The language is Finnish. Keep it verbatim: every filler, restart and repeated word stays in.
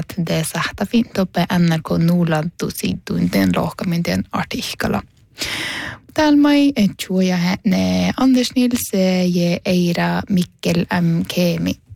det sähtä fintoppe N R K Nuulantu siittuinten lohkaminen artikkala. Täällä mai etsuja ne Anders Nils ja Eira Mikkel M. Kemi.